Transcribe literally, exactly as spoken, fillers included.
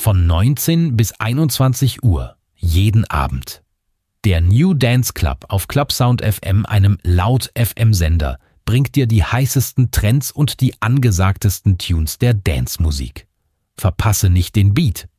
Von neunzehn bis einundzwanzig Uhr, jeden Abend. Der New Dance Club auf Clubsound F M, einem Laut-F M-Sender, bringt dir die heißesten Trends und die angesagtesten Tunes der Dance-Musik. Verpasse nicht den Beat.